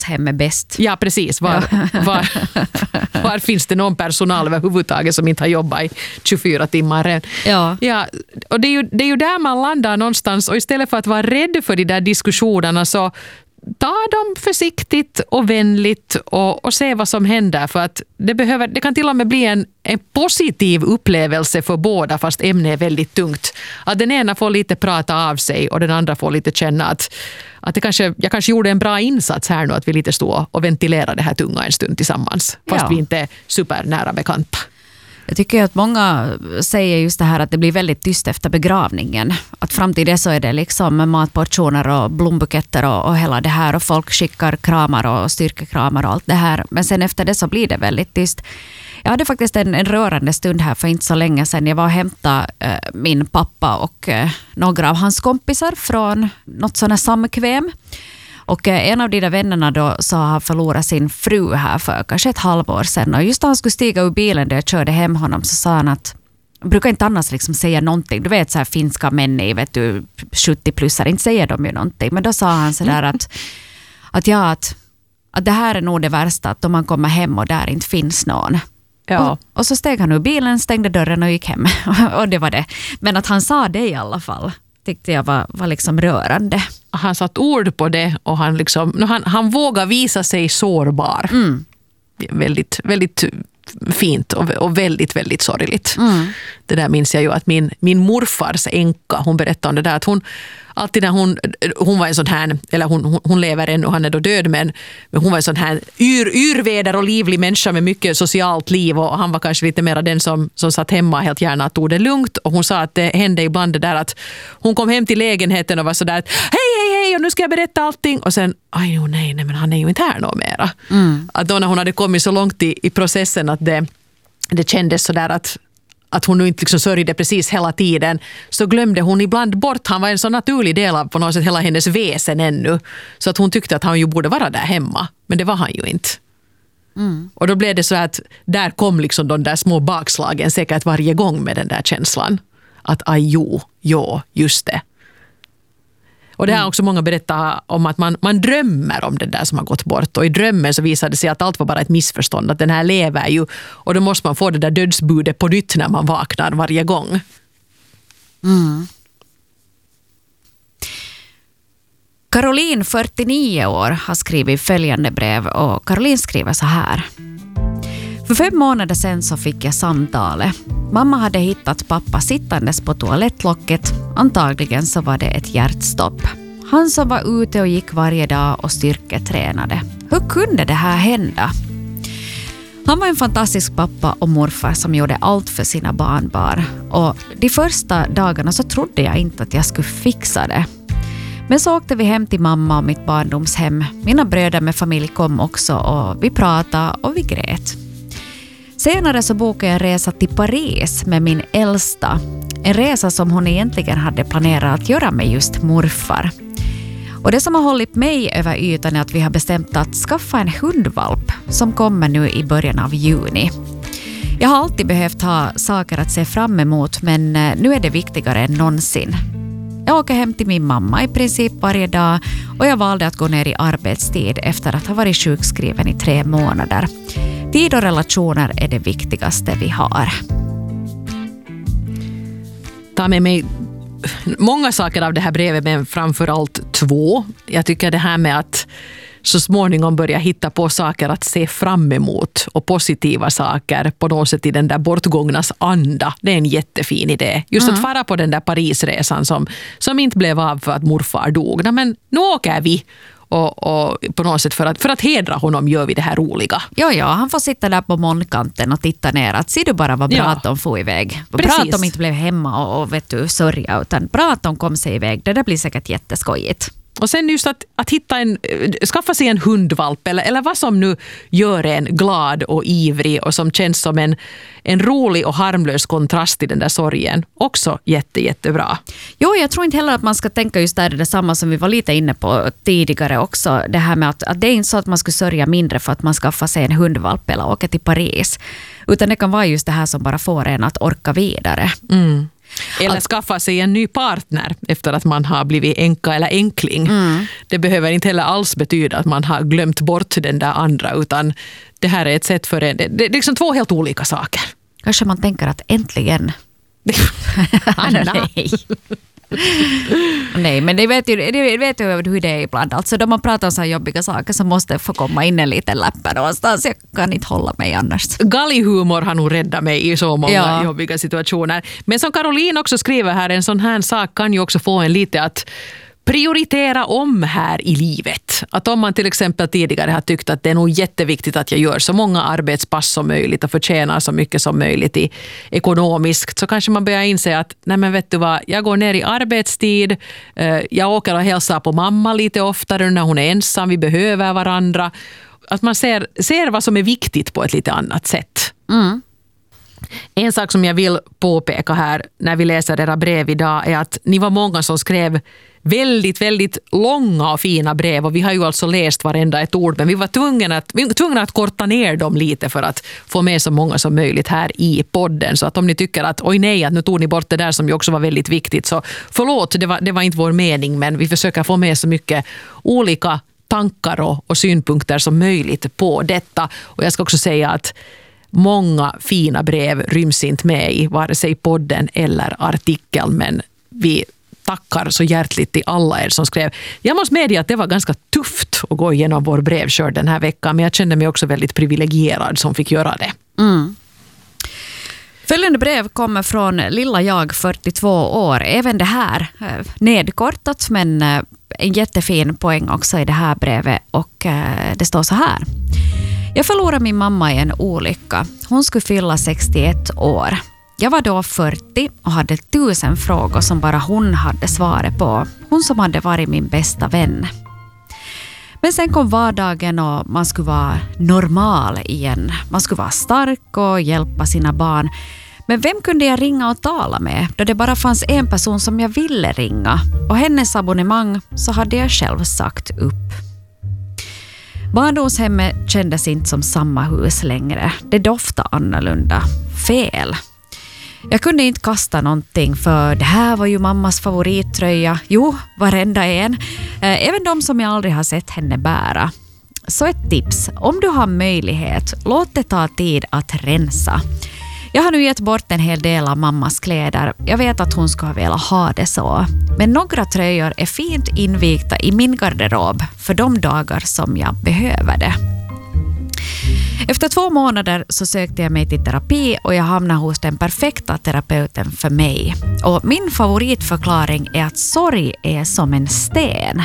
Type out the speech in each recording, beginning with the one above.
hem är bäst. Ja, precis. Var finns det någon personal överhuvudtaget som inte har jobbat i 24 timmar? Ja, och det är ju där man landar någonstans, och istället för att vara rädd för de där diskussionerna så ta dem försiktigt och vänligt och se vad som händer, för att det kan till och med bli en positiv upplevelse för båda, fast ämnet är väldigt tungt. Att den ena får lite prata av sig och den andra får lite känna att jag kanske gjorde en bra insats här nu, att vi lite stod och ventilerade det här tunga en stund tillsammans, fast vi inte är supernära bekanta. Jag tycker att många säger just det här att det blir väldigt tyst efter begravningen. Att fram till det så är det liksom matportioner och blombuketter och hela det här. Och folk skickar kramar och styrkekramar och allt det här. Men sen efter det så blir det väldigt tyst. Jag hade faktiskt en rörande stund här för inte så länge sedan. Jag var och hämtade min pappa och några av hans kompisar från något sådant samkväm. Och en av de där vännerna då så har förlorat sin fru här för kanske ett halvår sedan. Och just när han skulle stiga ur bilen där jag körde hem honom så sa han att brukar inte annars liksom säga någonting. Du vet så här finska män i 70-plussar, inte säger de ju någonting. Men då sa han så där att det här är nog det värsta, att om man kommer hem och där inte finns någon. Ja. Och så steg han ur bilen, stängde dörren och gick hem. Och det var det. Men att han sa det i alla fall tyckte jag var liksom rörande. Han satt ord på det och han vågar visa sig sårbar. Väldigt, väldigt fint och väldigt, väldigt sorgligt. Det där minns jag ju att min morfars änka, hon berättade om det där, att hon alltid när hon var en sån här, eller hon lever ännu, han är då död, men hon var en sån här yrväder och livlig människa med mycket socialt liv, och han var kanske lite mer den som satt hemma helt gärna och tog det lugnt. Och hon sa att det hände ibland det där att hon kom hem till lägenheten och var sådär att hej och nu ska jag berätta allting, och sen nej men han är ju inte här någon mera. Att då när hon hade kommit så långt i processen att det kändes sådär att hon nu inte liksom sörjde precis hela tiden, så glömde hon ibland bort. Han var en så naturlig del av på något sätt hela hennes väsen ännu, så att hon tyckte att han ju borde vara där hemma, men det var han ju inte. Och då blev det så att där kom liksom de där små bakslagen säkert varje gång med den där känslan att just det. Och det har också många berättat om, att man drömmer om det där som har gått bort. Och i drömmen så visade det sig att allt var bara ett missförstånd. Att den här lever ju. Och då måste man få det där dödsbudet på nytt när man vaknar varje gång. Caroline, 49 år, har skrivit följande brev. Och Caroline skriver så här. För 5 månader sedan så fick jag samtalet. Mamma hade hittat pappa sittandes på toalettlocket. Antagligen så var det ett hjärtstopp. Han som var ute och gick varje dag och styrketränade. Hur kunde det här hända? Han var en fantastisk pappa och morfar som gjorde allt för sina barnbarn. Och de första dagarna så trodde jag inte att jag skulle fixa det. Men så åkte vi hem till mamma och mitt barndomshem. Mina bröder med familj kom också och vi pratade och vi grät. Senare så bokade jag en resa till Paris med min äldsta. En resa som hon egentligen hade planerat att göra med just morfar. Och det som har hållit mig över ytan är att vi har bestämt att skaffa en hundvalp som kommer nu i början av juni. Jag har alltid behövt ha saker att se fram emot, men nu är det viktigare än någonsin. Jag åker hem till min mamma i princip varje dag och jag valde att gå ner i arbetstid efter att ha varit sjukskriven i 3 månader. Tid och relationer är det viktigaste vi har. Ta med mig många saker av det här brevet, men framförallt 2. Jag tycker det här med att så småningom börja hitta på saker att se fram emot och positiva saker på något sätt i den där bortgångnas anda. Det är en jättefin idé. Just att fara på den där Parisresan som inte blev av för att morfar dog. Men nu åker vi. Och på något sätt för att hedra honom gör vi det här roliga. Ja, han får sitta där på molnkanten och titta ner. Att ser du bara vad bra att de får iväg. Bra att de inte blev hemma och sörja, utan bra att de kom sig iväg. Det där blir säkert jätteskojigt. Och sen just att skaffa sig en hundvalp eller vad som nu gör en glad och ivrig och som känns som en rolig och harmlös kontrast till den där sorgen. Också jättebra. Jo, jag tror inte heller att man ska tänka just där det samma som vi var lite inne på tidigare också. Det här med att det är inte så att man skulle sörja mindre för att man skaffar sig en hundvalp eller åker till Paris. Utan det kan vara just det här som bara får en att orka vidare. Eller skaffa sig en ny partner efter att man har blivit änka eller änkling. Det behöver inte heller alls betyda att man har glömt bort den där andra, utan det här är ett sätt för en. Det är liksom två helt olika saker. Kanske man tänker att äntligen. Anna. Nej, men det vet ju hur det är ibland. Alltså då man pratar om så här jobbiga saker så måste få komma in en liten läppa någonstans. Jag kan inte hålla mig annars. Galghumor har nog räddat mig i så många jobbiga situationer. Men som Caroline också skriver här, en sån här sak kan ju också få en lite att prioritera om här i livet. Att om man till exempel tidigare har tyckt att det är nog jätteviktigt att jag gör så många arbetspass som möjligt och förtjänar så mycket som möjligt ekonomiskt, så kanske man börjar inse att nej men vet du vad, jag går ner i arbetstid, jag åker och hälsar på mamma lite oftare när hon är ensam, vi behöver varandra. Att man ser vad som är viktigt på ett lite annat sätt. En sak som jag vill påpeka här när vi läser era brev idag är att ni var många som skrev väldigt, väldigt långa och fina brev, och vi har ju alltså läst varenda ett ord, men vi var tvungna att korta ner dem lite för att få med så många som möjligt här i podden. Så att om ni tycker att oj nej, att nu tog ni bort det där som ju också var väldigt viktigt, så förlåt, det var inte vår mening, men vi försöker få med så mycket olika tankar och synpunkter som möjligt på detta. Och jag ska också säga att många fina brev ryms inte med i vare sig podden eller artikeln, men vi tackar så hjärtligt till alla er som skrev. Jag måste medge att det var ganska tufft att gå igenom vår brevskörd den här veckan, men jag kände mig också väldigt privilegierad som fick göra det. Följande brev kommer från lilla jag, 42 år. Även det här nedkortat, men en jättefin poäng också i det här brevet, och det står så här. Jag förlorade min mamma i en olycka. Hon skulle fylla 61 år. Jag var då 40 och hade 1000 frågor som bara hon hade svaret på. Hon som hade varit min bästa vän. Men sen kom vardagen och man skulle vara normal igen. Man skulle vara stark och hjälpa sina barn. Men vem kunde jag ringa och tala med då det bara fanns en person som jag ville ringa? Och hennes abonnemang så hade jag själv sagt upp. Barndomshemmet kändes inte som samma hus längre. Det doftade annorlunda. Fel. Jag kunde inte kasta någonting, för det här var ju mammas favorittröja. Jo, varenda en. Även de som jag aldrig har sett henne bära. Så ett tips. Om du har möjlighet, låt det ta tid att rensa. Jag har nu gett bort en hel del av mammas kläder. Jag vet att hon skulle ha velat ha det så. Men några tröjor är fint invikta i min garderob för de dagar som jag behöver det. Efter 2 månader så sökte jag mig till terapi och jag hamnade hos den perfekta terapeuten för mig. Och min favoritförklaring är att sorg är som en sten.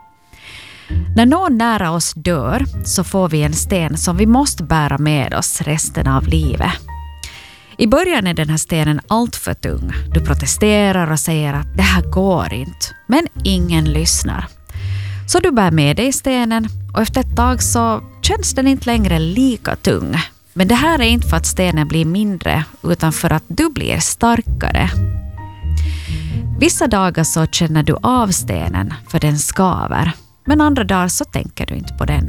När någon nära oss dör så får vi en sten som vi måste bära med oss resten av livet. I början är den här stenen allt för tung. Du protesterar och säger att det här går inte. Men ingen lyssnar. Så du bär med dig stenen och efter ett tag så känns den inte längre lika tung. Men det här är inte för att stenen blir mindre utan för att du blir starkare. Vissa dagar så känner du av stenen för den skaver. Men andra dagar så tänker du inte på den.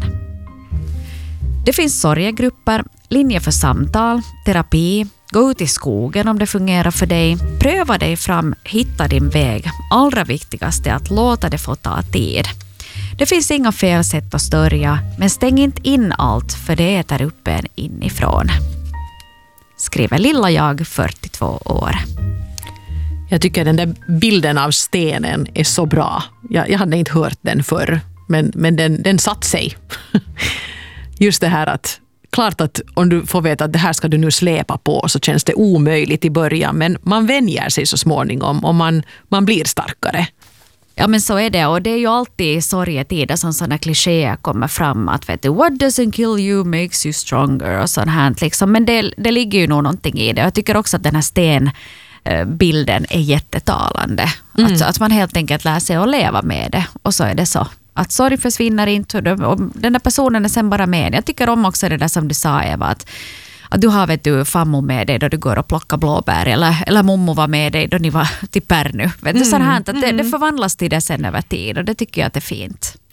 Det finns sorgegrupper, linjer för samtal, terapi. Gå ut i skogen om det fungerar för dig. Pröva dig fram, hitta din väg. Allra viktigast är att låta det få ta tid. Det finns inga fel sätt att sörja, men stäng inte in allt för det äter upp en inifrån. Skriver lilla jag, 42 år. Jag tycker den där bilden av stenen är så bra. Jag hade inte hört den förr, men den satt sig. Just det här att klart att om du får veta att det här ska du nu släpa på så känns det omöjligt i början, men man vänjer sig så småningom och man blir starkare. Ja, men så är det, och det är ju alltid i sorgetider som sådana klichéer kommer fram att vet du, what doesn't kill you makes you stronger och sånt här liksom. Men det ligger ju nog någonting i det. Jag tycker också att den här stenbilden är jättetalande. Att man helt enkelt lär sig att leva med det, och så är det så. Att sorg försvinner inte och den där personen är sen bara med. Jag tycker om också det där som du sa, Eva, att du har vet du fammo med dig då du går och plockar blåbär eller mommo var med dig då ni var till Pärnu. Vet du, så här, att det förvandlas till det sen över tid och det tycker jag att det är fint.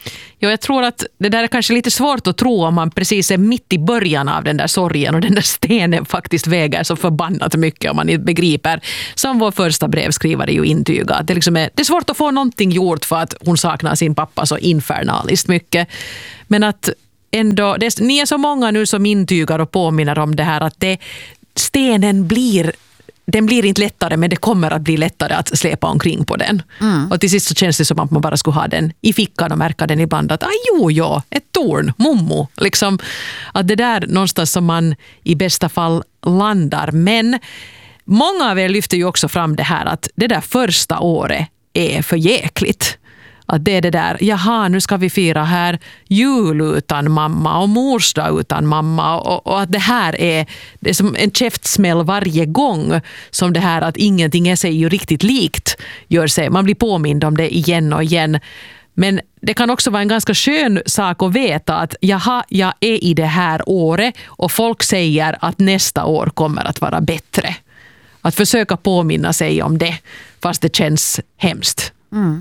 Ja, jag tror att det där är kanske lite svårt att tro om man precis är mitt i början av den där sorgen och den där stenen faktiskt väger så förbannat mycket om man inte begriper. Som vår första brevskrivare ju intygar. Att det är svårt att få någonting gjort för att hon saknar sin pappa så infernaliskt mycket. Men att ändå, ni är så många nu som intygar och påminner om det här att stenen blir inte lättare, men det kommer att bli lättare att släpa omkring på den. Och till sist så känns det som att man bara skulle ha den i fickan och märka den ibland att ett torn, mommo. Liksom, att det där någonstans som man i bästa fall landar. Men många av er lyfter ju också fram det här att det där första året är för jäkligt. Att det är det där, nu ska vi fira här jul utan mamma och morsdag utan mamma och att det här är som en käftsmäll varje gång som det här att ingenting är sig ju riktigt likt gör sig. Man blir påmind om det igen och igen. Men det kan också vara en ganska skön sak att veta att jag är i det här året och folk säger att nästa år kommer att vara bättre. Att försöka påminna sig om det fast det känns hemskt.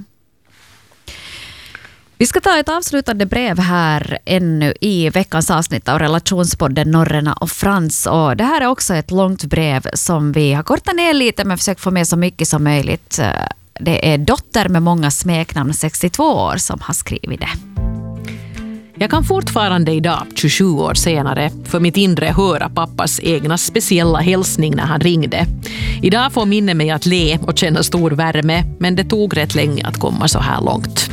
Vi ska ta ett avslutande brev här ännu i veckans avsnitt av relationspodden Norrena och Frans. Och det här är också ett långt brev som vi har kortat ner lite men försökt få med så mycket som möjligt. Det är dotter med många smeknamn, 62 år, som har skrivit det. Jag kan fortfarande idag, 27 år senare, för mitt inre höra pappas egna speciella hälsning när han ringde. Idag får minne mig att le och känna stor värme, men det tog rätt länge att komma så här långt.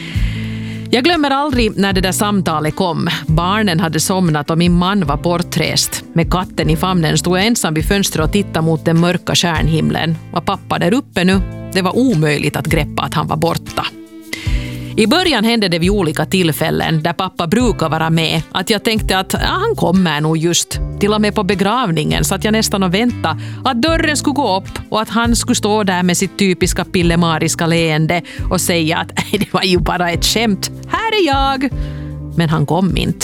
Jag glömmer aldrig när det där samtalet kom. Barnen hade somnat och min man var bortrest. Med katten i famnen stod jag ensam vid fönstret och tittade mot den mörka stjärnhimlen. Var pappa där uppe nu? Det var omöjligt att greppa att han var borta. I början hände det vid olika tillfällen där pappa brukar vara med att jag tänkte att han kommer nog just till och med på begravningen så att jag nästan och väntade att dörren skulle gå upp och att han skulle stå där med sitt typiska pillemariska leende och säga att det var ju bara ett skämt, här är jag. Men han kom inte.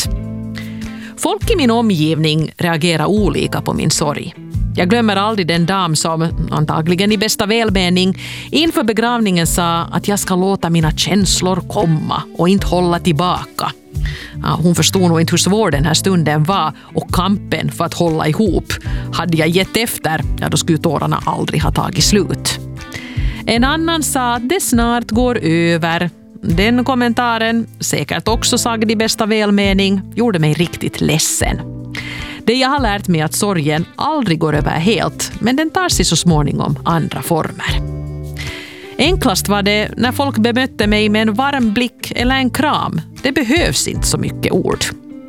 Folk i min omgivning reagerar olika på min sorg. Jag glömmer aldrig den dam som, antagligen i bästa välmening, inför begravningen sa att jag ska låta mina känslor komma och inte hålla tillbaka. Ja, hon förstod nog inte hur svår den här stunden var och kampen för att hålla ihop. Hade jag gett efter, då skulle tårarna aldrig ha tagit slut. En annan sa att det snart går över. Den kommentaren, säkert också sagd i bästa välmening, gjorde mig riktigt ledsen. Det jag har lärt mig att sorgen aldrig går över helt, men den tar sig så småningom andra former. Enklast var det när folk bemötte mig med en varm blick eller en kram. Det behövs inte så mycket ord.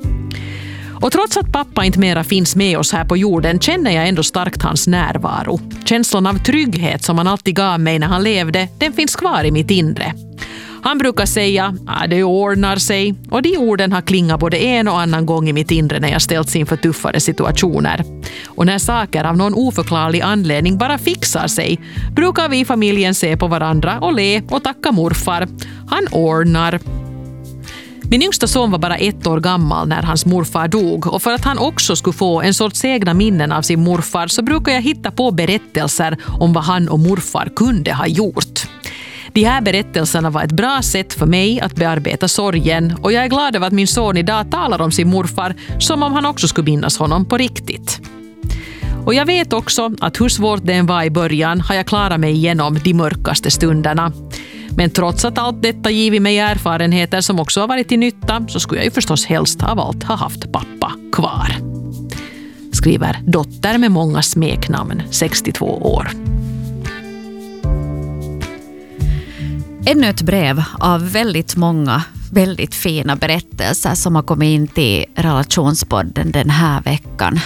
Och trots att pappa inte mera finns med oss här på jorden känner jag ändå starkt hans närvaro. Känslan av trygghet som han alltid gav mig när han levde, den finns kvar i mitt inre. Han brukar säga att det ordnar sig och de orden har klingat både en och annan gång i mitt inre när jag ställts inför tuffare situationer. Och när saker av någon oförklarlig anledning bara fixar sig brukar vi i familjen se på varandra och le och tacka morfar. Han ordnar. Min yngsta son var bara 1 år gammal när hans morfar dog och för att han också skulle få en sorts egna minnen av sin morfar så brukar jag hitta på berättelser om vad han och morfar kunde ha gjort. De här berättelserna var ett bra sätt för mig att bearbeta sorgen och jag är glad över att min son idag talar om sin morfar som om han också skulle minnas honom på riktigt. Och jag vet också att hur svårt det än var i början har jag klarat mig igenom de mörkaste stunderna. Men trots att allt detta givit mig erfarenheter som också har varit till nytta så skulle jag ju förstås helst av allt ha haft pappa kvar. Skriver dotter med många smeknamn, 62 år. Ännu ett brev av väldigt många väldigt fina berättelser som har kommit in till relationspodden den här veckan.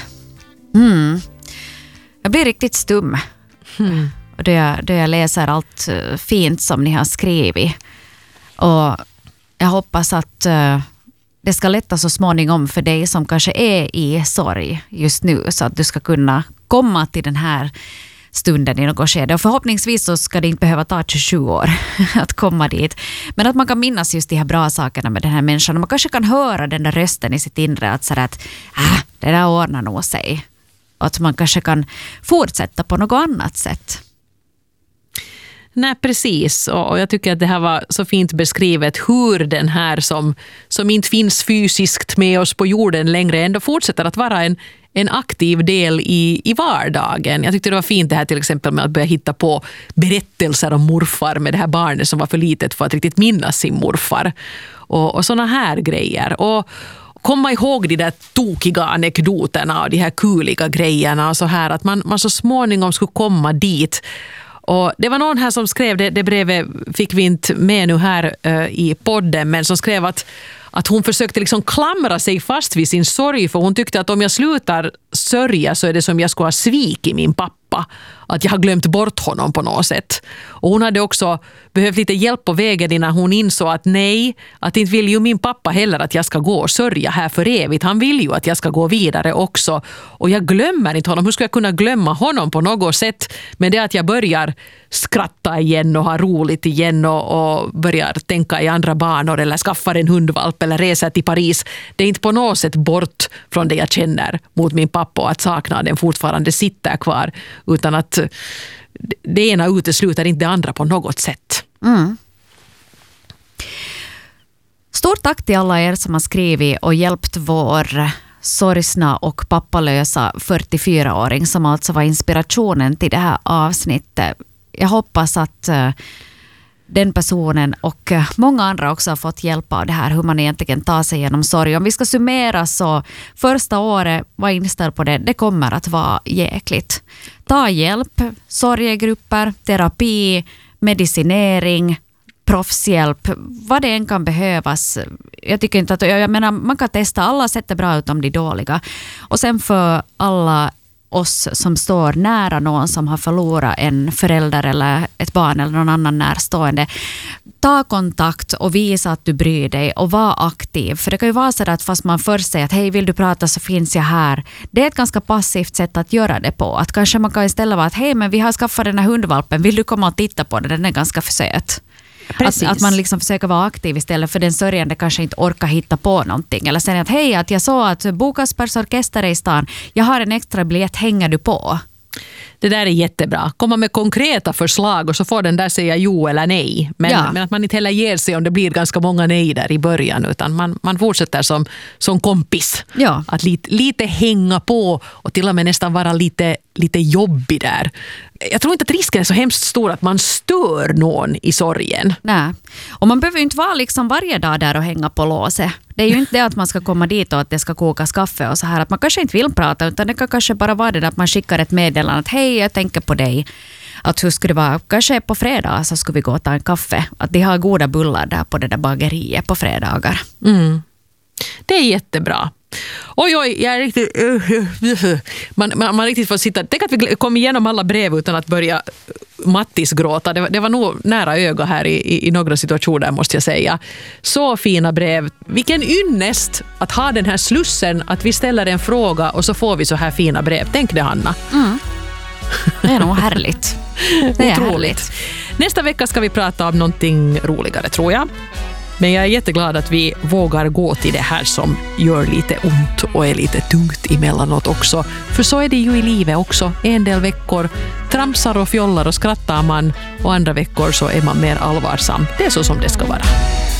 Jag blir riktigt stum då jag läser allt fint som ni har skrivit. Och jag hoppas att det ska lätta så småningom för dig som kanske är i sorg just nu så att du ska kunna komma till den här stunden i något skede. Och förhoppningsvis så ska det inte behöva ta 27 år att komma dit. Men att man kan minnas just de här bra sakerna med den här människan. Och man kanske kan höra den där rösten i sitt inre att säga att det där ordnar nog sig. Och att man kanske kan fortsätta på något annat sätt. Nej, precis. Och jag tycker att det här var så fint beskrivet hur den här som inte finns fysiskt med oss på jorden längre ändå fortsätter att vara en aktiv del i vardagen. Jag tyckte det var fint det här till exempel med att börja hitta på berättelser om morfar med det här barnet som var för litet för att riktigt minnas sin morfar. Och såna här grejer. Och komma ihåg de där tokiga anekdoterna och de här kuliga grejerna och så här, att man så småningom skulle komma dit. Och det var någon här som skrev, det brevet fick vi inte med nu här i podden, men som skrev att hon försökte liksom klamra sig fast vid sin sorg, för hon tyckte att om jag slutar sörja så är det som jag skulle ha svikit min pappa. Att jag har glömt bort honom på något sätt. Och hon hade också behövt lite hjälp på vägen innan hon insåg att nej, att inte vill ju min pappa heller att jag ska gå och sörja här för evigt. Han vill ju att jag ska gå vidare också. Och jag glömmer inte honom. Hur ska jag kunna glömma honom på något sätt? Men det att jag börjar skratta igen och ha roligt igen och börjar tänka i andra banor eller skaffar en hundvalp eller reser till Paris. Det är inte på något sätt bort från det jag känner mot min pappa och att saknaden fortfarande sitter kvar, utan att det ena utesluter inte det andra på något sätt. Mm. Stort tack till alla er som har skrivit och hjälpt vår sorgsna och pappalösa 44-åring som alltså var inspirationen till det här avsnittet. Jag hoppas att den personen och många andra också har fått hjälp av det här, hur man egentligen tar sig igenom sorg. Om vi ska summera så första året var inställd på det kommer att vara jäkligt. Ta hjälp, sorgegrupper, terapi, medicinering, proffshjälp, vad det än kan behövas. Jag tycker inte att, jag menar, man kan testa, alla sätt är bra utom de dåliga. Och sen för alla oss som står nära någon som har förlorat en förälder eller ett barn eller någon annan närstående, ta kontakt och visa att du bryr dig och var aktiv. För det kan ju vara så att fast man först säger att hej, vill du prata så finns jag här. Det är ett ganska passivt sätt att göra det på. Att kanske man kan istället vara att hej, men vi har skaffat den här hundvalpen, vill du komma och titta på den? Den är ganska för söt. Att man liksom försöker vara aktiv istället för den sörjande kanske inte orkar hitta på någonting. Eller säga att hej, att jag såg att Bo Kaspers orkester är i stan. Jag har en extra biljett, hänger du på? Det där är jättebra. Komma med konkreta förslag och så får den där säga jo eller nej. Men att man inte heller ger sig om det blir ganska många nej där i början, utan man fortsätter som kompis. Ja. Att lite hänga på och till och med nästan vara lite jobbig där. Jag tror inte att risken är så hemskt stor att man stör någon i sorgen. Nej. Och man behöver ju inte vara liksom varje dag där och hänga på låset. Det är ju inte det att man ska komma dit och att det ska kokas kaffe och så här. Att man kanske inte vill prata, utan det kan kanske bara vara det att man skickar ett meddelande att hej, jag tänker på dig. Att hur skulle det vara? Kanske på fredag så skulle vi gå och ta en kaffe. Att de har goda bullar där på det där bageriet på fredagar. Mm. Det är jättebra. Oj, jag är riktigt... Man riktigt får sitta... Tänk att vi kom igenom alla brev utan att börja Mattis gråta. Det var nog nära öga här i några situationer, måste jag säga. Så fina brev. Vilken ynnest att ha den här slussen, att vi ställer en fråga och så får vi så här fina brev. Tänk det, Hanna. Mm. Det är nog härligt. Det är härligt. Nästa vecka ska vi prata om någonting roligare, tror jag. Men jag är jätteglad att vi vågar gå till det här som gör lite ont och är lite tungt emellanåt också. För så är det ju i livet också. En del veckor tramsar och fjollar och skrattar man, och andra veckor så är man mer allvarsam. Det är så som det ska vara.